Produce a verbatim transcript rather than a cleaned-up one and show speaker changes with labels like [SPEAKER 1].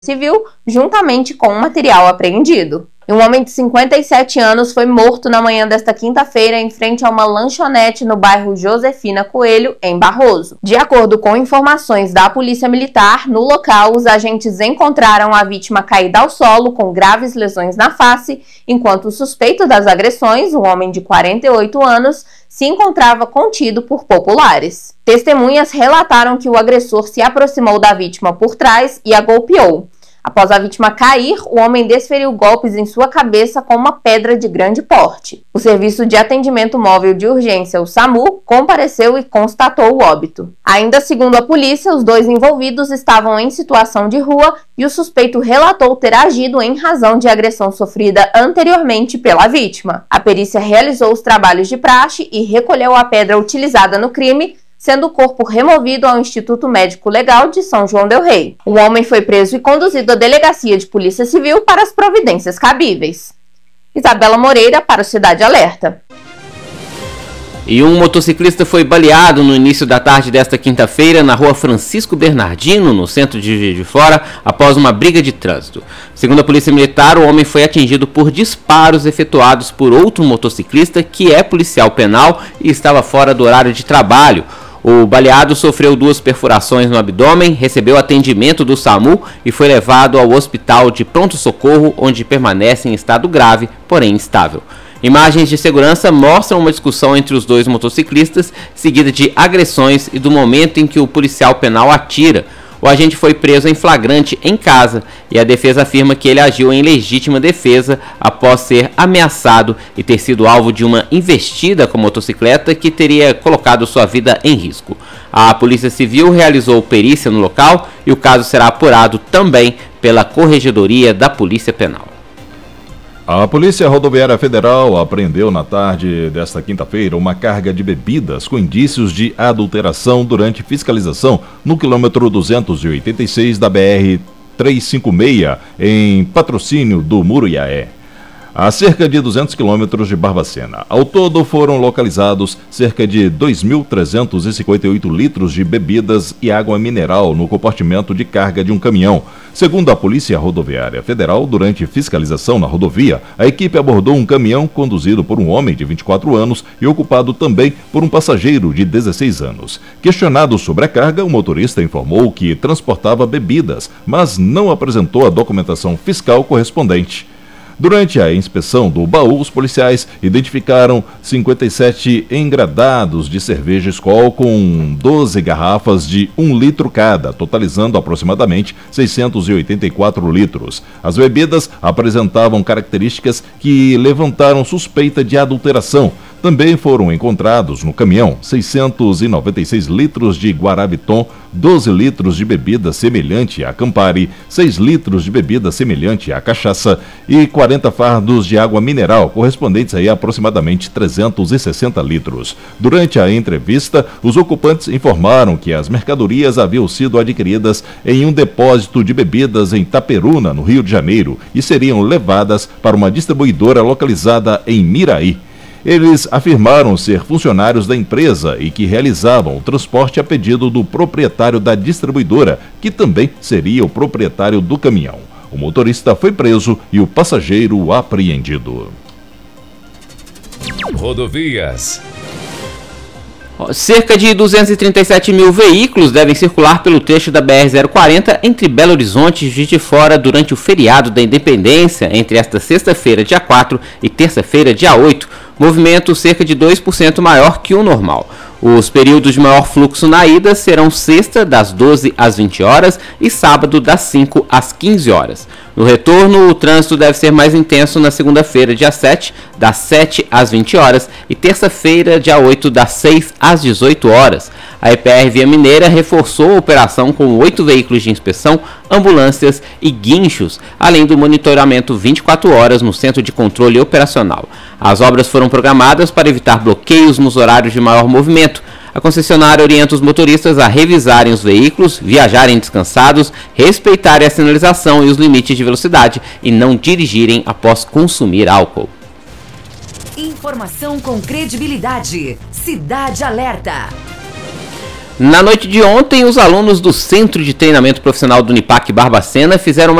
[SPEAKER 1] Civil, juntamente com o material apreendido. Um homem de cinquenta e sete anos foi morto na manhã desta quinta-feira em frente a uma lanchonete no bairro Josefina Coelho, em Barroso. De acordo com informações da Polícia Militar, no local os agentes encontraram a vítima caída ao solo com graves lesões na face, enquanto o suspeito das agressões, um homem de quarenta e oito anos, se encontrava contido por populares. Testemunhas relataram que o agressor se aproximou da vítima por trás e a golpeou. Após a vítima cair, o homem desferiu golpes em sua cabeça com uma pedra de grande porte. O Serviço de Atendimento Móvel de Urgência, o SAMU, compareceu e constatou o óbito. Ainda segundo a polícia, os dois envolvidos estavam em situação de rua e o suspeito relatou ter agido em razão de agressão sofrida anteriormente pela vítima. A perícia realizou os trabalhos de praxe e recolheu a pedra utilizada no crime, sendo o corpo removido ao Instituto Médico Legal de São João del Rei. O homem foi preso e conduzido à Delegacia de Polícia Civil para as providências cabíveis. Isabela Moreira para o Cidade Alerta.
[SPEAKER 2] E um motociclista foi baleado no início da tarde desta quinta-feira na rua Francisco Bernardino, no centro de Juiz de Fora, após uma briga de trânsito. Segundo a Polícia Militar, o homem foi atingido por disparos efetuados por outro motociclista que é policial penal e estava fora do horário de trabalho. O baleado sofreu duas perfurações no abdômen, recebeu atendimento do SAMU e foi levado ao hospital de pronto-socorro, onde permanece em estado grave, porém instável. Imagens de segurança mostram uma discussão entre os dois motociclistas, seguida de agressões e do momento em que o policial penal atira. O agente foi preso em flagrante em casa e a defesa afirma que ele agiu em legítima defesa após ser ameaçado e ter sido alvo de uma investida com motocicleta que teria colocado sua vida em risco. A Polícia Civil realizou perícia no local e o caso será apurado também pela Corregedoria da Polícia Penal.
[SPEAKER 3] A Polícia Rodoviária Federal apreendeu na tarde desta quinta-feira uma carga de bebidas com indícios de adulteração durante fiscalização no quilômetro duzentos e oitenta e seis da B R trezentos e cinquenta e seis, em Patrocínio do Muruiaé, a cerca de duzentos quilômetros de Barbacena. Ao todo foram localizados cerca de dois mil trezentos e cinquenta e oito litros de bebidas e água mineral no compartimento de carga de um caminhão. Segundo a Polícia Rodoviária Federal, durante fiscalização na rodovia, a equipe abordou um caminhão conduzido por um homem de vinte e quatro anos e ocupado também por um passageiro de dezesseis anos. Questionado sobre a carga, o motorista informou que transportava bebidas, mas não apresentou a documentação fiscal correspondente. Durante a inspeção do baú, os policiais identificaram cinquenta e sete engradados de cerveja Skol com doze garrafas de um litro cada, totalizando aproximadamente seiscentos e oitenta e quatro litros. As bebidas apresentavam características que levantaram suspeita de adulteração. Também foram encontrados no caminhão seiscentos e noventa e seis litros de Guaraviton, doze litros de bebida semelhante à Campari, seis litros de bebida semelhante à cachaça e quarenta fardos de água mineral, correspondentes a aproximadamente trezentos e sessenta litros. Durante a entrevista, os ocupantes informaram que as mercadorias haviam sido adquiridas em um depósito de bebidas em Itaperuna, no Rio de Janeiro, e seriam levadas para uma distribuidora localizada em Miraí. Eles afirmaram ser funcionários da empresa e que realizavam o transporte a pedido do proprietário da distribuidora, que também seria o proprietário do caminhão. O motorista foi preso e o passageiro apreendido.
[SPEAKER 4] Rodovias.
[SPEAKER 2] Cerca de duzentos e trinta e sete mil veículos devem circular pelo trecho da B R zero quarenta entre Belo Horizonte e Juiz de Fora durante o feriado da Independência, entre esta sexta-feira, dia quatro, e terça-feira, dia oito, movimento cerca de dois por cento maior que o normal. Os períodos de maior fluxo na ida serão sexta, das doze às vinte horas, e sábado, das cinco às quinze horas. No retorno, o trânsito deve ser mais intenso na segunda-feira, dia sete, das sete às vinte horas, e terça-feira, dia oito, das seis às dezoito horas. A E P R Via Mineira reforçou a operação com oito veículos de inspeção, ambulâncias e guinchos, além do monitoramento vinte e quatro horas no Centro de Controle Operacional. As obras foram programadas para evitar bloqueios nos horários de maior movimento. A concessionária orienta os motoristas a revisarem os veículos, viajarem descansados, respeitarem a sinalização e os limites de velocidade e não dirigirem após consumir álcool.
[SPEAKER 5] Informação com credibilidade. Cidade Alerta.
[SPEAKER 2] Na noite de ontem, os alunos do Centro de Treinamento Profissional do Unipac Barbacena fizeram uma